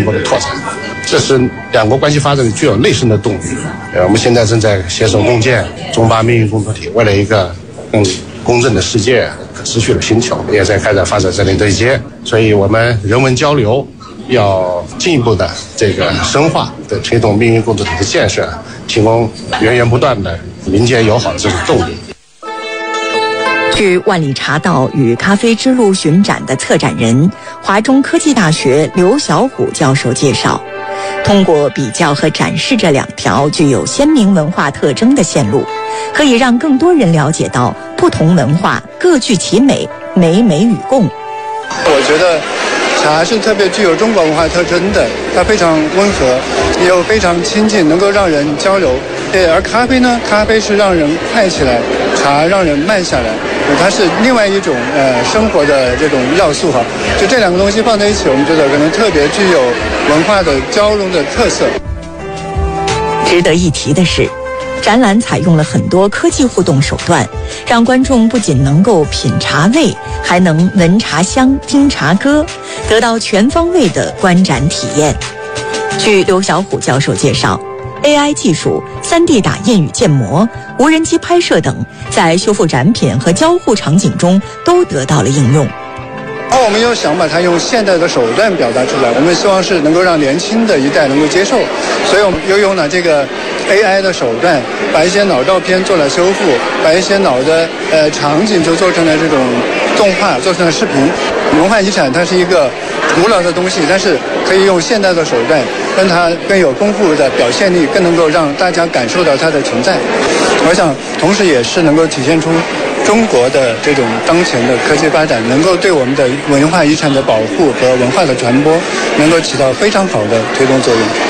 一步的拓展。这是两国关系发展具有内生的动力。我们现在正在携手共建中巴命运共同体，为了一个更公正的世界、可持续的星球，也在开展发展战略对接。所以我们人文交流要进一步的这个深化，的推动命运共同体的建设，提供源源不断的民间友好的这种动力。 据万里茶道与咖啡之路巡展的策展人、华中科技大学刘小虎教授介绍，通过比较和展示这两条具有鲜明文化特征的线路，可以让更多人了解到不同文化各具其美，美美与共。 我觉得茶是特别具有中国文化特征的，它非常温和，又非常亲近，能够让人交流。而咖啡呢，咖啡是让人快起来，茶让人慢下来，它是另外一种生活的这种要素哈。就这两个东西放在一起，我们觉得可能特别具有文化的交融的特色。 值得一提的是，展览采用了很多科技互动手段，让观众不仅能够品茶味，还能闻茶香、听茶歌，得到全方位的观展体验。据刘小虎教授介绍，AI 技术、3D 打印与建模、无人机拍摄等，在修复展品和交互场景中都得到了应用。 我们又想把它用现代的手段表达出来，我们希望是能够让年轻的一代能够接受，所以我们又用了这个 AI 的手段，把一些老照片做了修复，把一些老的场景就做成了这种动画，做成了视频。文化遗产它是一个古老的东西，但是可以用现代的手段，让它更有丰富的表现力，更能够让大家感受到它的存在。我想同时也是能够体现出中国的这种当前的科技发展，能够对我们的文化遗产的保护和文化的传播能够起到非常好的推动作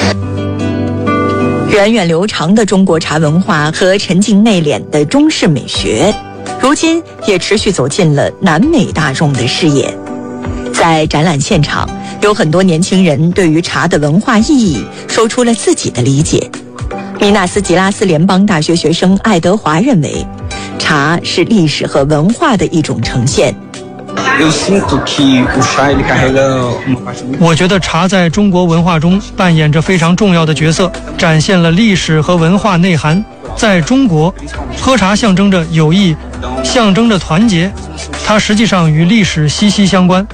用。 源远流长的中国茶文化和沉静内敛的中式美学，如今也持续走进了南美大众的视野。在展览现场，有很多年轻人对于茶的文化意义说出了自己的理解。米纳斯吉拉斯联邦大学学生爱德华认为，茶是历史和文化的一种呈现。 我觉得茶在中国文化中扮演着非常重要的角色，展现了历史和文化内涵。在中国，喝茶象征着友谊，象征着团结，它实际上与历史息息相关。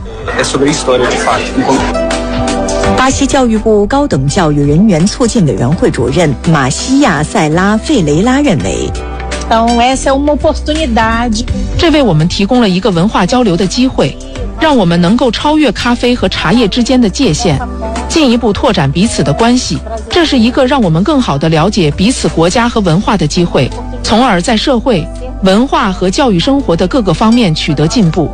巴西教育部高等教育人员促进委员会主任马西亚·塞拉·费雷拉认为， 这为我们提供了一个文化交流的机会，让我们能够超越咖啡和茶叶之间的界限，进一步拓展彼此的关系。这是一个让我们更好地了解彼此国家和文化的机会，从而在社会、文化和教育生活的各个方面取得进步。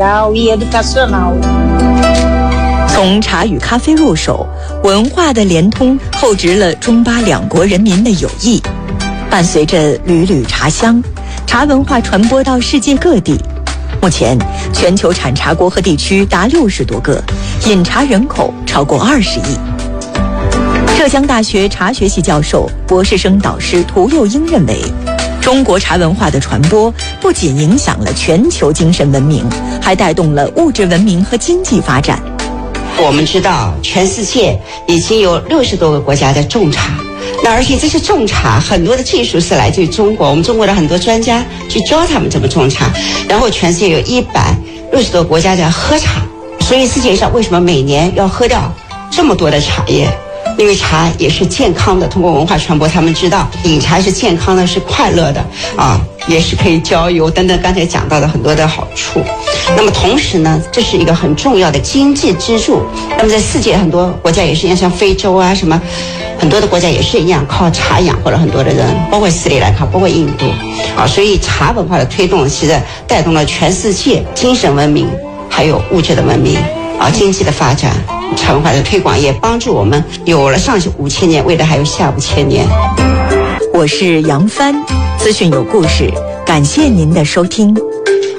从茶与咖啡入手，文化的连通厚植了中巴两国人民的友谊。伴随着缕缕茶香，茶文化传播到世界各地。目前，全球产茶国和地区达60多个，饮茶人口超过20亿。浙江大学茶学系教授、博士生导师涂佑英认为，中国茶文化的传播不仅影响了全球精神文明，还带动了物质文明和经济发展。 我们知道，全世界已经有60多个国家在种茶，那而且这些种茶很多的技术是来自于中国，我们中国的很多专家去教他们怎么种茶，然后全世界有160多个国家在喝茶，所以世界上为什么每年要喝掉这么多的茶叶？因为茶也是健康的，通过文化传播，他们知道饮茶是健康的，是快乐的啊，也是可以交友等等，刚才讲到的很多的好处。那么同时呢，这是一个很重要的经济支柱。那么在世界很多国家也是一样，像非洲啊什么，很多的国家也是一样，靠茶养活了很多的人，包括斯里兰卡，包括印度啊。所以茶文化的推动，其实带动了全世界精神文明，还有物质的文明啊，经济的发展。茶文化的推广也帮助我们有了上去5000年，未来还有下5000年。 我是杨帆，资讯有故事，感谢您的收听。